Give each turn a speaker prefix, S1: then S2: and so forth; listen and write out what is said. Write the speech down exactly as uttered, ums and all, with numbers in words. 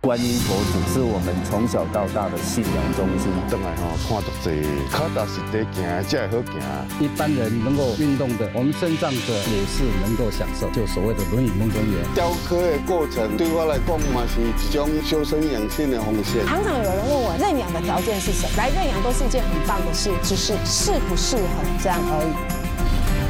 S1: 观音佛祖是我们从小到大的信仰中心。
S2: 等来吼，看到这脚踏实地行，才会好行。
S3: 一般人能够运动的，我们身障者也是能够享受，就所谓的轮椅梦中园。
S2: 雕刻的过程对我来讲嘛是一种修身养性的方式。
S4: 常常有人问我认养的条件是什么？来认养都是一件很棒的事，只是适不适合这样而已。